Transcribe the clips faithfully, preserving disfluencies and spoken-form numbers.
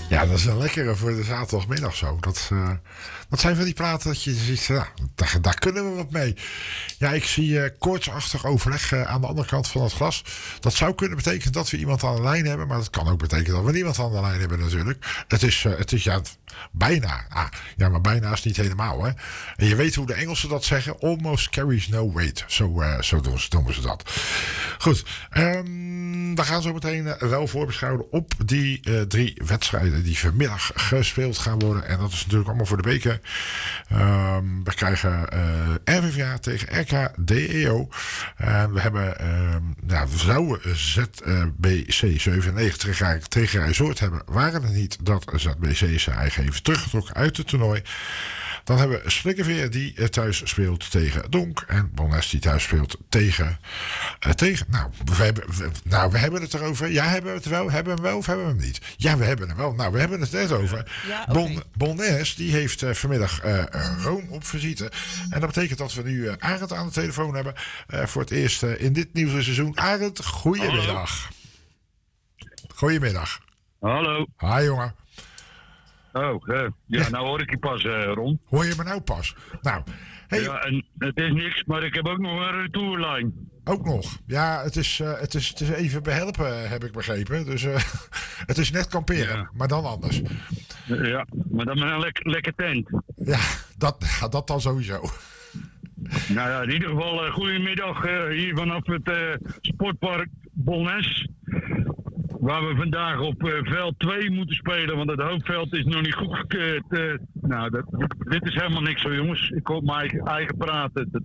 Ja, dat is een lekkere voor de zaterdagmiddag zo. Dat, uh, dat zijn van die platen dat je ziet, nou, daar, daar kunnen we wat mee. Ja, ik zie uh, koortsachtig overleg uh, aan de andere kant van het glas. Dat zou kunnen betekenen dat we iemand aan de lijn hebben. Maar dat kan ook betekenen dat we niemand aan de lijn hebben natuurlijk. Het is, uh, het is ja, bijna. Ah, ja, maar bijna is niet helemaal. Hè. En je weet hoe de Engelsen dat zeggen. Almost carries no weight. Zo, uh, zo doen, ze, doen ze dat. Goed. Um, we gaan zo meteen uh, wel voorbeschouwen op die uh, drie wedstrijden die vanmiddag gespeeld gaan worden. En dat is natuurlijk allemaal voor de beker. Um, we krijgen uh, R V V A tegen R K D E O. Uh, we hebben uh, ja, we zouden Z B C zevenennegentig tegen, tegen Rijsoord hebben. Waren het niet dat Z B C zijn eigen even teruggetrokken uit het toernooi. Dan hebben we Slikkerveer die thuis speelt tegen Donk. En Bonnes die thuis speelt tegen... Uh, tegen nou, we hebben, we, nou, we hebben het erover. Ja, hebben we het wel? Hebben we hem wel of hebben we hem niet? Ja, we hebben hem wel. Nou, we hebben het net over. Ja, okay. Bon, Bonnes die heeft uh, vanmiddag uh, Roon op visite. En dat betekent dat we nu uh, Arend aan de telefoon hebben. Uh, voor het eerst uh, in dit nieuwe seizoen. Arend, goedemiddag. Goedemiddag. Hallo. Hi, jongen. Oh, uh, ja, nou hoor ik je pas, uh, Ron. Hoor je me nou pas? Nou, hey. Ja, en het is niks, maar ik heb ook nog een retourlijn. Ook nog? Ja, het is, uh, het is, het is even behelpen, heb ik begrepen. Dus uh, het is net kamperen, ja. Maar dan anders. Ja, maar dan met een lek, lekker tent. Ja, dat, dat dan sowieso. Nou ja, in ieder geval, uh, goedemiddag uh, hier vanaf het uh, sportpark Bonnes. Waar we vandaag op uh, veld twee moeten spelen, want het hoofdveld is nog niet goed gekeurd. Uh, nou, dat, dit is helemaal niks zo, jongens. Ik hoor mijn eigen, eigen praten. Dat...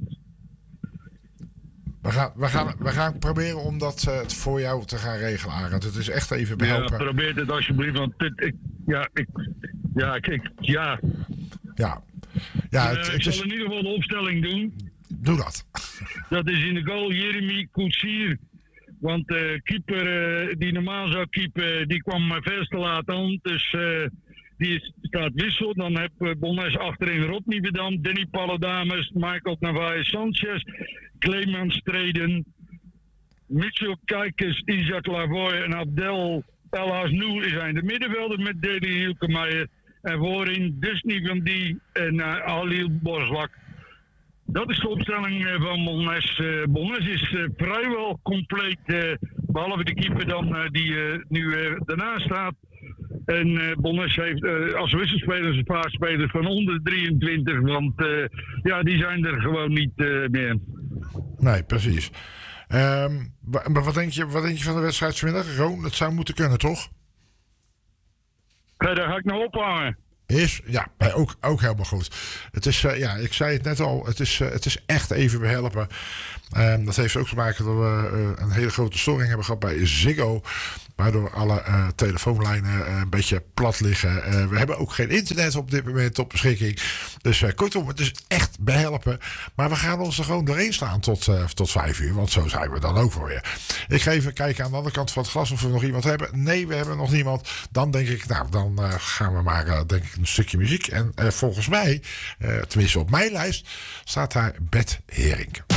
We, gaan, we, gaan, we gaan proberen om dat uh, voor jou te gaan regelen, Arend. Het is echt even behelpen. Ja, probeer het alsjeblieft, want dit, ik, ja, ik, ja, kijk, ja. Ja. Ja, het, uh, het ik zal is... in ieder geval de opstelling doen. Doe dat. Dat is in de goal Jeremy Koetsier. Want de uh, keeper uh, die normaal zou keepen, die kwam uh, veel te laat aan. Dus uh, die is, staat wissel. Dan heb uh, Bonnes achterin Rodney Bedam, Danny Palodames, Michael Navaez Sanchez, Clemens Streden, Mitchell Kijkers, Isaac Lavoy en Abdel El Hasnoul zijn de middenvelder met Deli Hielkemeijer. En voorin Disney van Die en uh, Halil Boslak. Dat is de opstelling uh, van Bonnes. Uh, Bonnes is uh, vrijwel compleet, uh, behalve de keeper dan uh, die uh, nu uh, daarnaast staat. En uh, Bonnes heeft uh, als wisselspelers een paar spelers van onder drieëntwintig, want uh, ja, die zijn er gewoon niet uh, meer. Nee, precies. Um, maar wat denk, je, wat denk je van de wedstrijd vanmiddag? Roon, het zou moeten kunnen, toch? Ja, daar ga ik nou ophangen. Is, ja, ook, ook helemaal goed. Het is, uh, ja, ik zei het net al, het is, uh, het is echt even behelpen. Um, dat heeft ook te maken dat we uh, een hele grote storing hebben gehad bij Ziggo. Waardoor alle uh, telefoonlijnen uh, een beetje plat liggen. Uh, we hebben ook geen internet op dit moment op beschikking. Dus uh, kortom, het is echt behelpen. Maar we gaan ons er gewoon doorheen staan tot, uh, tot vijf uur. Want zo zijn we dan ook wel weer. Ik ga even kijken aan de andere kant van het glas of we nog iemand hebben. Nee, we hebben nog niemand. Dan denk ik, nou, dan uh, gaan we maar uh, denk ik een stukje muziek. En uh, volgens mij, uh, tenminste op mijn lijst, staat daar Bert Herink.